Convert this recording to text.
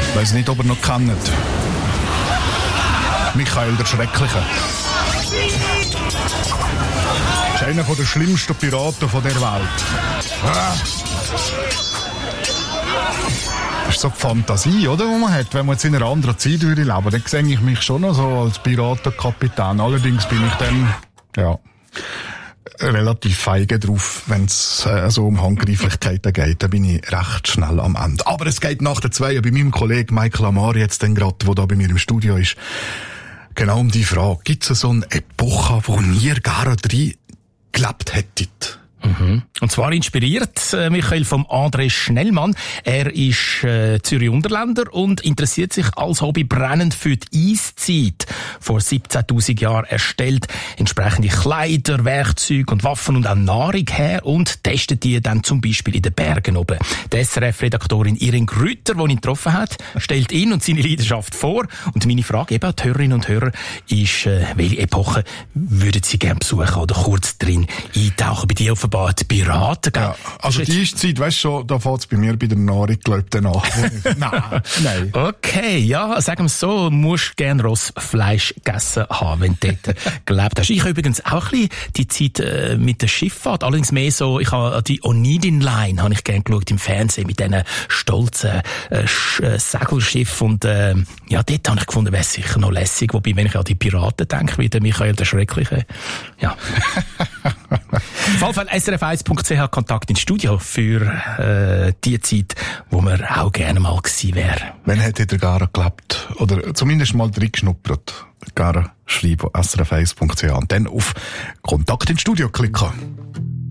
Ich weiss nicht, ob ihr noch kennt. Michael der Schreckliche. Das ist einer der schlimmsten Piraten der Welt. Das ist so die Fantasie, oder, die man hat. Wenn man jetzt in einer anderen Zeit würde leben, dann sehe ich mich schon noch so als Piratenkapitän. Allerdings bin ich dann, relativ feige drauf, wenn es so um Handgreiflichkeiten geht. Da bin ich recht schnell am Ende. Aber es geht nach der 2 bei meinem Kollegen Michael Amari jetzt dann gerade, der da bei mir im Studio ist, genau um die Frage. Gibt es so eine Epoche, wo ihr gerne drin gelebt hättet? Mhm. Und zwar inspiriert, Michael, vom André Schnellmann. Er ist Zürich-Unterländer und interessiert sich als Hobby brennend für die Eiszeit. Vor 17.000 Jahren erstellt entsprechende Kleider, Werkzeuge und Waffen und auch Nahrung her und testet die dann zum Beispiel in den Bergen oben. Die SRF-Redaktorin Irin Grüter, die ihn getroffen hat, stellt ihn und seine Leidenschaft vor. Und meine Frage eben an die Hörerinnen und Hörer ist, welche Epoche würden Sie gerne besuchen oder kurz drin eintauchen? Bei dir offenbar die Piraten, gell? Ja, also die Eiszeit, weißt du schon, da fängt es bei mir bei der Nahrung, glaube ich, an. Nein. Okay, ja, sagen wir es so, musst gerne Rossfleisch gegessen haben, wenn du dort gelebt hast. Ich habe übrigens auch ein bisschen die Zeit mit der Schifffahrt, allerdings mehr so, ich habe die Onidin Line, habe ich gerne geschaut im Fernsehen, mit diesen stolzen Segelschiff und dort habe ich gefunden, wäre sicher noch lässig, wobei, wenn ich an die Piraten denke, wie der Michael der Schreckliche, ja. Auf jeden Fall srf1.ch Kontakt ins Studio für die Zeit, wo man auch gerne mal gewesen wäre. Wann hättet ihr gerne gelebt? Oder zumindest mal reingeschnuppert? Gerne schreiben srf1.ch und dann auf Kontakt ins Studio klicken.